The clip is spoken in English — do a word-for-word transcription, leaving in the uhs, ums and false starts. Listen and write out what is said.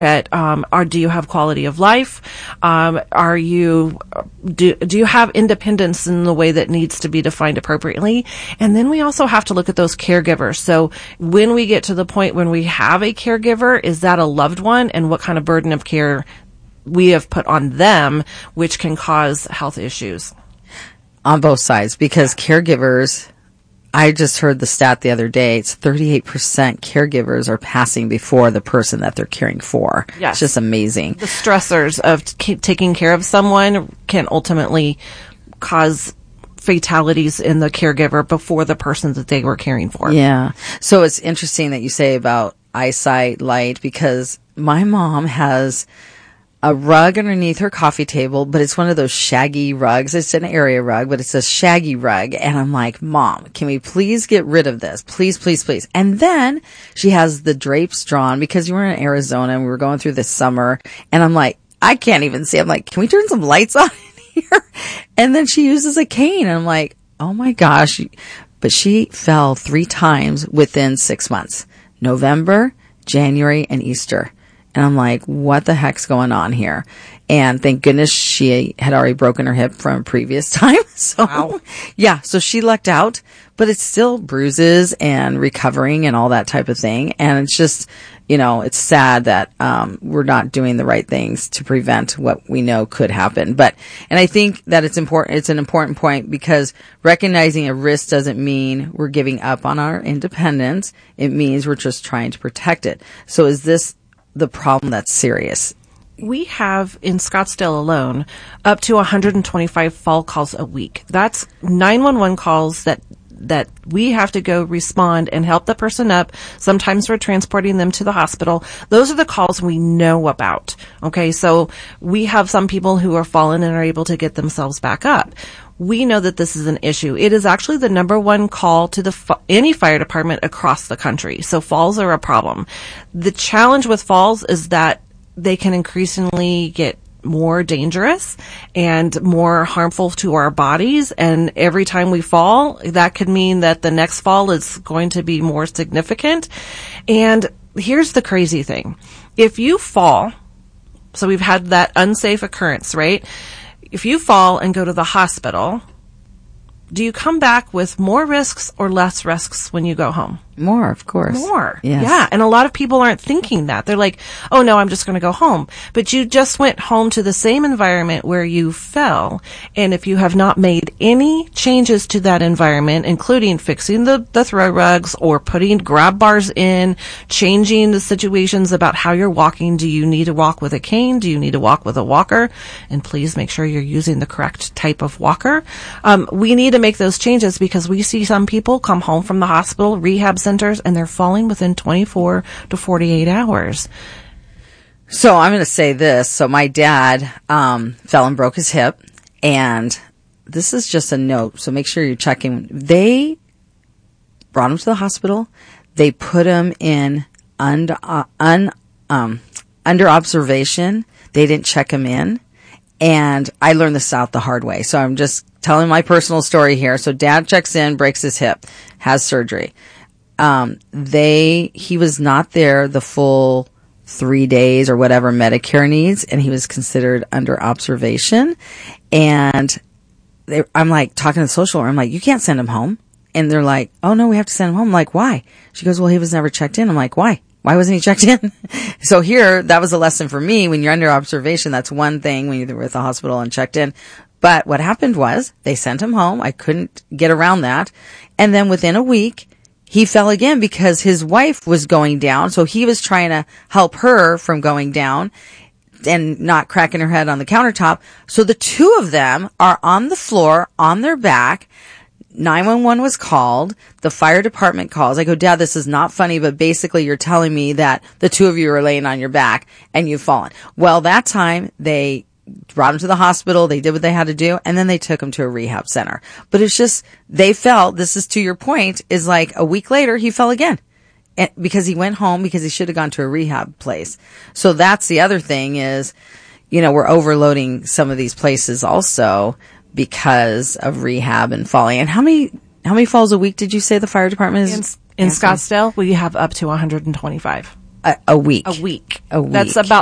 at, um, are, do you have quality of life? Um, are you, do, do you have independence in the way that needs to be defined appropriately? And then we also have to look at those caregivers. So when we get to the point when we have a caregiver, is that a loved one, and what kind of burden of care we have put on them, which can cause health issues? On both sides, because caregivers, I just heard the stat the other day, it's thirty-eight percent caregivers are passing before the person that they're caring for. Yes. It's just amazing. The stressors of t- taking care of someone can ultimately cause fatalities in the caregiver before the person that they were caring for. Yeah. So it's interesting that you say about eyesight, light, because my mom has a rug underneath her coffee table, but it's one of those shaggy rugs. It's an area rug, but it's a shaggy rug. And I'm like, Mom, can we please get rid of this? Please, please, please. And then she has the drapes drawn because we were in Arizona and we were going through this summer. And I'm like, I can't even see. I'm like, can we turn some lights on in here? And then she uses a cane. And I'm like, oh my gosh. But she fell three times within six months, November, January, and Easter. And I'm like, what the heck's going on here? And thank goodness she had already broken her hip from a previous time. So, wow. Yeah, so she lucked out, but it's still bruises and recovering and all that type of thing. And it's just, you know, it's sad that um we're not doing the right things to prevent what we know could happen. But, and I think that it's important, it's an important point, because recognizing a risk doesn't mean we're giving up on our independence. It means we're just trying to protect it. So is this the problem that's serious? We have in Scottsdale alone up to one hundred twenty-five fall calls a week. That's nine one one calls that that we have to go respond and help the person up. Sometimes we're transporting them to the hospital. Those are the calls we know about. Okay, so we have some people who are fallen and are able to get themselves back up. We know that this is an issue. It is actually the number one call to the f- any fire department across the country. So falls are a problem. The challenge with falls is that they can increasingly get more dangerous and more harmful to our bodies. And every time we fall, that could mean that the next fall is going to be more significant. And here's the crazy thing. If you fall, so we've had that unsafe occurrence, right? If you fall and go to the hospital, do you come back with more risks or less risks when you go home? More, of course. More. Yes. Yeah. And a lot of people aren't thinking that. They're like, oh no, I'm just going to go home. But you just went home to the same environment where you fell. And if you have not made any changes to that environment, including fixing the, the throw rugs or putting grab bars in, changing the situations about how you're walking. Do you need to walk with a cane? Do you need to walk with a walker? And please make sure you're using the correct type of walker. Um, we need to make those changes because we see some people come home from the hospital, rehab centers, and they're falling within twenty-four to forty-eight hours. So I'm going to say this. So my dad um, fell and broke his hip, and this is just a note. So make sure you're checking. They brought him to the hospital. They put him in under, uh, un, um, under observation. They didn't check him in. And I learned this out the hard way. So I'm just telling my personal story here. So dad checks in, breaks his hip, has surgery. Um, they, he was not there the full three days or whatever Medicare needs, and he was considered under observation. And they, I'm like talking to the social worker. I'm like, you can't send him home. And they're like, oh no, we have to send him home. I'm like, why? She goes, well, he was never checked in. I'm like, why? Why wasn't he checked in? So here, that was a lesson for me. When you're under observation, that's one thing when you're at the hospital and checked in. But what happened was they sent him home. I couldn't get around that. And then within a week, he fell again because his wife was going down. So he was trying to help her from going down and not cracking her head on the countertop. So the two of them are on the floor, on their back. nine one one was called. The fire department calls. I go, Dad, this is not funny, but basically you're telling me that the two of you are laying on your back and you've fallen. Well, that time they brought him to the hospital. They did what they had to do, and then they took him to a rehab center. But it's just, they felt, this is to your point, is like a week later, he fell again. And because he went home because he should have gone to a rehab place. So that's the other thing is, you know, we're overloading some of these places also because of rehab and falling. And how many, how many falls a week did you say the fire department is? In, in Scottsdale, we have up to one hundred twenty-five. A, a week. A week. A week. That's about